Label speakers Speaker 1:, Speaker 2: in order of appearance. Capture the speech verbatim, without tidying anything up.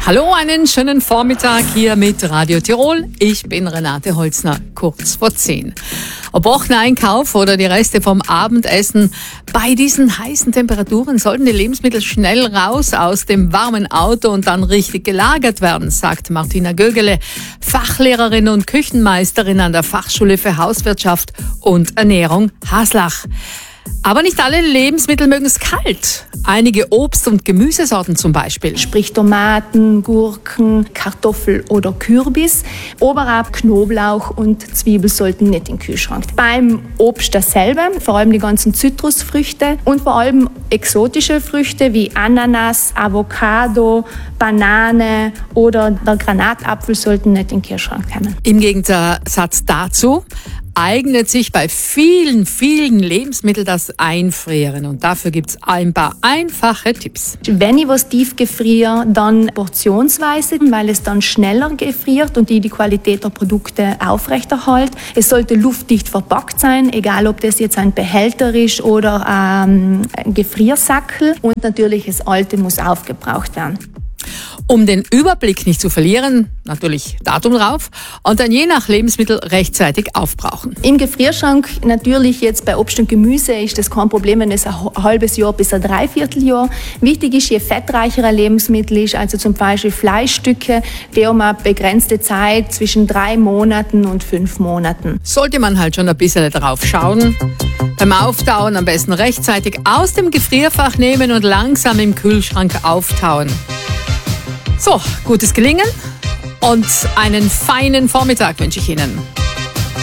Speaker 1: Hallo, einen schönen Vormittag hier mit Radio Tirol. Ich bin Renate Holzner, kurz vor zehn. Ob Wocheneinkauf oder die Reste vom Abendessen, bei diesen heißen Temperaturen sollten die Lebensmittel schnell raus aus dem warmen Auto und dann richtig gelagert werden, sagt Martina Gögele, Fachlehrerin und Küchenmeisterin an der Fachschule für Hauswirtschaft und Ernährung Haslach. Aber nicht alle Lebensmittel mögen es kalt. Einige Obst- und Gemüsesorten zum Beispiel.
Speaker 2: Sprich Tomaten, Gurken, Kartoffel oder Kürbis. Aber auch Knoblauch und Zwiebel sollten nicht in den Kühlschrank. Beim Obst dasselbe, vor allem die ganzen Zitrusfrüchte und vor allem exotische Früchte wie Ananas, Avocado, Banane oder der Granatapfel sollten nicht in den Kühlschrank kommen.
Speaker 1: Im Gegensatz dazu eignet sich bei vielen, vielen Lebensmitteln das Einfrieren. Und dafür gibt's ein paar einfache Tipps.
Speaker 2: Wenn ich was tief gefriere, dann portionsweise, weil es dann schneller gefriert und die die Qualität der Produkte aufrechterhält. Es sollte luftdicht verpackt sein, egal ob das jetzt ein Behälter ist oder ähm, ein Gefriersackel. Und natürlich das Alte muss aufgebraucht werden.
Speaker 1: Um den Überblick nicht zu verlieren, natürlich Datum drauf und dann je nach Lebensmittel rechtzeitig aufbrauchen.
Speaker 2: Im Gefrierschrank natürlich jetzt bei Obst und Gemüse ist das kein Problem, wenn es ein halbes Jahr bis ein Dreivierteljahr. Wichtig ist, je fettreicher ein Lebensmittel ist, also zum Beispiel Fleischstücke, die um eine begrenzte Zeit zwischen drei Monaten und fünf Monaten.
Speaker 1: Sollte man halt schon ein bisschen drauf schauen. Beim Auftauen am besten rechtzeitig aus dem Gefrierfach nehmen und langsam im Kühlschrank auftauen. So, gutes Gelingen und einen feinen Vormittag wünsche ich Ihnen.